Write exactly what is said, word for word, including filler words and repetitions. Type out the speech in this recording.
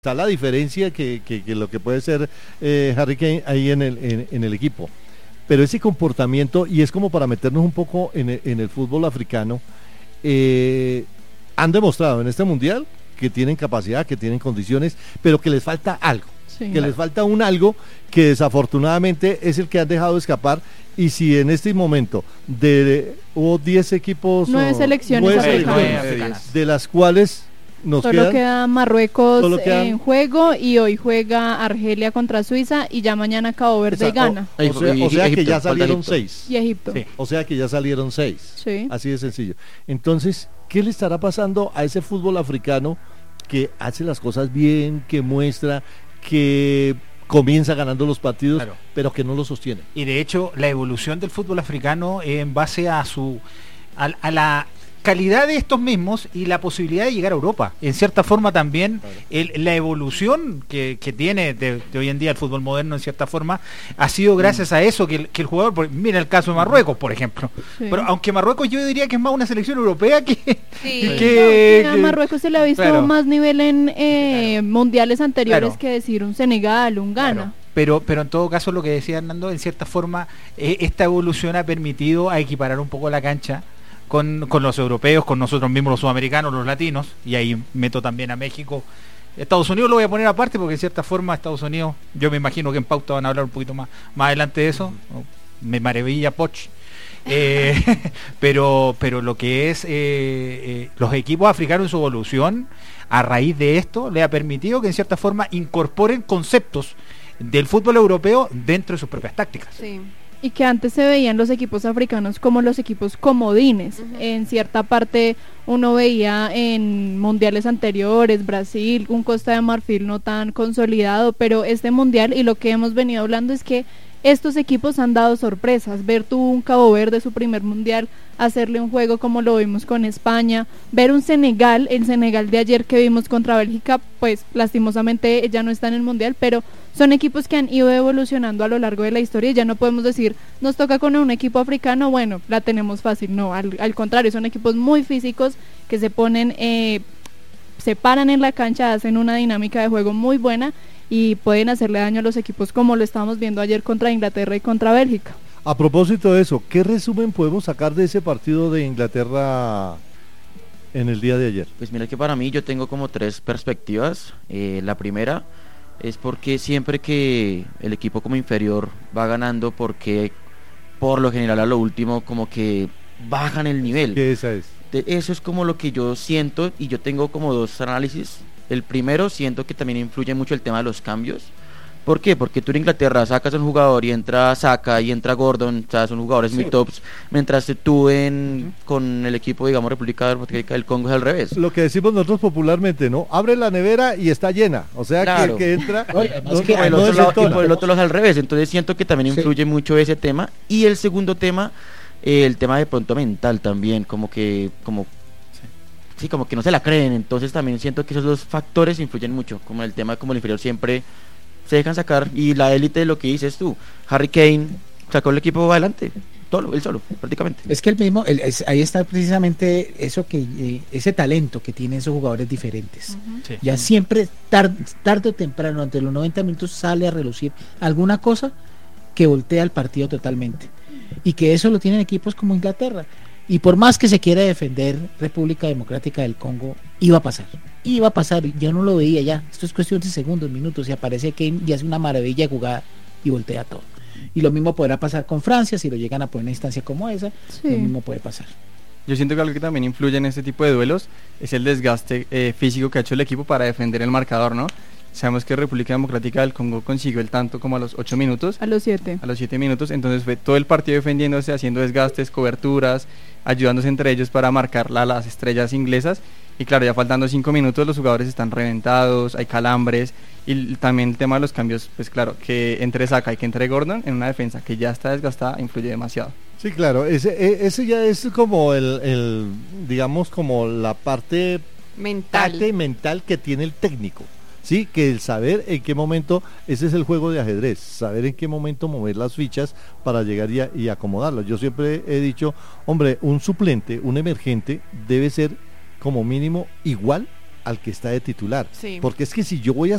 Está la diferencia que, que, que lo que puede ser eh, Harry Kane ahí en el, en, en el equipo, pero ese comportamiento, y es como para meternos un poco en el, en el fútbol africano, eh, han demostrado en este mundial que tienen capacidad, que tienen condiciones, pero que les falta algo, sí, que claro. les falta un algo que desafortunadamente es el que han dejado escapar. Y si en este momento de hubo diez equipos, nueve selecciones nueve africanas, africanas, de las cuales Nos solo quedan, queda Marruecos solo quedan, en juego, y hoy juega Argelia contra Suiza, y ya mañana Cabo Verde y Ghana. O, o sea, o sea Egipto, que ya salieron seis. Y Egipto. Sí. O sea que ya salieron seis. Sí. Así de sencillo. Entonces, ¿qué le estará pasando a ese fútbol africano que hace las cosas bien, que muestra, que comienza ganando los partidos, claro, pero que no lo sostiene? Y de hecho, la evolución del fútbol africano es en base a su a, a la calidad de estos mismos y la posibilidad de llegar a Europa. En cierta forma también, claro, el, la evolución que, que tiene de, de hoy en día el fútbol moderno, en cierta forma, ha sido gracias mm. a eso que el, que el jugador, por, mira el caso de Marruecos, por ejemplo. Sí. Pero aunque Marruecos yo diría que es más una selección europea que... Sí. que, no, que a Marruecos se le ha visto claro. más nivel en eh, claro. mundiales anteriores, claro, que decir un Senegal, un Ghana. Claro. Pero, pero en todo caso, lo que decía Hernando, en cierta forma, eh, esta evolución ha permitido a equiparar un poco la cancha Con, con los europeos, con nosotros mismos los sudamericanos, los latinos, y ahí meto también a México. Estados Unidos lo voy a poner aparte porque en cierta forma Estados Unidos, yo me imagino que en pauta van a hablar un poquito más, más adelante de eso, me maravilla Poch. Eh, pero, pero lo que es eh, eh, los equipos africanos en su evolución, a raíz de esto, le ha permitido que en cierta forma incorporen conceptos del fútbol europeo dentro de sus propias tácticas. Sí. Y que antes se veían los equipos africanos como los equipos comodines. Uh-huh. En cierta parte uno veía en mundiales anteriores, Brasil, un Costa de Marfil no tan consolidado, pero este mundial, y lo que hemos venido hablando es que estos equipos han dado sorpresas. Ver tú un Cabo Verde, su primer mundial, hacerle un juego como lo vimos con España, ver un Senegal, el Senegal de ayer que vimos contra Bélgica, pues lastimosamente ya no está en el mundial, pero son equipos que han ido evolucionando a lo largo de la historia, y ya no podemos decir, nos toca con un equipo africano, bueno, la tenemos fácil, no, al, al contrario, son equipos muy físicos que se ponen, eh, se paran en la cancha, hacen una dinámica de juego muy buena, y pueden hacerle daño a los equipos como lo estábamos viendo ayer contra Inglaterra y contra Bélgica. A propósito de eso, ¿qué resumen podemos sacar de ese partido de Inglaterra en el día de ayer? Pues mira que para mí yo tengo como tres perspectivas. Eh, la primera es porque siempre que el equipo como inferior va ganando, porque por lo general a lo último como que bajan el nivel. ¿Qué esa es? De, eso es como lo que yo siento, y yo tengo como dos análisis. El primero, siento que también influye mucho el tema de los cambios. ¿Por qué? Porque tú en Inglaterra sacas a un jugador y entra Saka y entra Gordon, o sea, son jugadores sí. muy tops, mientras tú en uh-huh. con el equipo, digamos, República Democrática del Congo es al revés. Lo que decimos nosotros popularmente, ¿no? Abre la nevera y está llena, o sea, claro. que, que entra... Oye, no, que por el otro lado, y por el otro lado es al revés, entonces siento que también influye sí. mucho ese tema. Y el segundo tema, eh, el tema de pronto mental también, como que... como sí, como que no se la creen, entonces también siento que esos dos factores influyen mucho, como el tema como el inferior siempre se dejan sacar, y la élite, lo que dices tú, Harry Kane sacó el equipo adelante, todo, él solo, prácticamente. Es que el mismo, el, es, ahí está precisamente eso que, eh, ese talento que tienen esos jugadores diferentes, uh-huh. sí. ya siempre, tar, tarde o temprano, ante los noventa minutos sale a relucir alguna cosa que voltea el partido totalmente, y que eso lo tienen equipos como Inglaterra. Y por más que se quiera defender República Democrática del Congo, iba a pasar, iba a pasar, yo no lo veía ya, esto es cuestión de segundos, minutos, y aparece Kane y hace una maravilla de jugada y voltea todo. Y lo mismo podrá pasar con Francia, si lo llegan a poner en una instancia como esa, sí. lo mismo puede pasar. Yo siento que algo que también influye en este tipo de duelos es el desgaste eh, físico que ha hecho el equipo para defender el marcador, ¿no? Sabemos que República Democrática del Congo consiguió el tanto como a los ocho minutos. A los siete. A los siete minutos, entonces fue todo el partido defendiéndose, haciendo desgastes, coberturas, ayudándose entre ellos para marcar a las estrellas inglesas. Y claro, ya faltando cinco minutos los jugadores están reventados, hay calambres, y también el tema de los cambios, pues claro, que entre Saka y que entre Gordon en una defensa que ya está desgastada influye demasiado. Sí, claro, ese, ese ya es como el, el digamos como la parte mental, parte mental que tiene el técnico. Sí, que el saber en qué momento, ese es el juego de ajedrez, saber en qué momento mover las fichas para llegar y, a, y acomodarlas. Yo siempre he dicho, hombre, un suplente, un emergente debe ser como mínimo igual al que está de titular. Sí. Porque es que si yo voy a